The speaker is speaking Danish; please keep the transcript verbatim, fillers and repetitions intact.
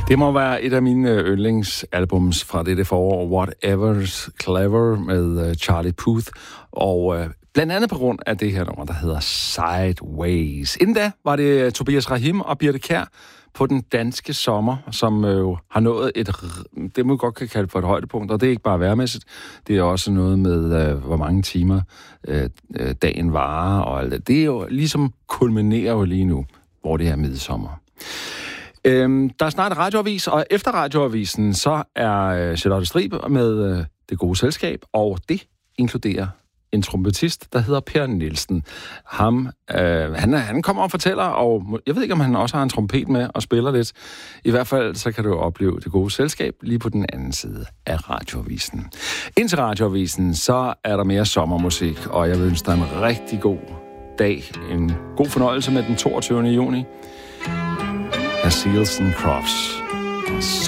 Det må være et af mine yndlingsalbums fra dette forår, Whatever's Clever med Charlie Puth, og blandt andet på grund af det her nummer, der hedder Sideways. Inden da var det Tobias Rahim og Birthe Kjær på den danske sommer, som jo har nået et, det må godt kan kalde for et højdepunkt, og det er ikke bare vejrmæssigt, det er også noget med, hvor mange timer dagen varer, og alt det. Det er jo ligesom kulminerer jo lige nu, hvor det er midsommer. Øhm, der er snart radioavis, og efter radioavisen, så er Charlotte Strib med øh, Det Gode Selskab, og det inkluderer en trompetist, der hedder Per Nielsen. Ham, øh, han, han kommer og fortæller, og jeg ved ikke, om han også har en trompet med og spiller lidt. I hvert fald, så kan du opleve Det Gode Selskab lige på den anden side af radioavisen. Indtil radioavisen, så er der mere sommermusik, og jeg vil ønske dig en rigtig god dag. En god fornøjelse med den toogtyvende juni. Seals and Crofts.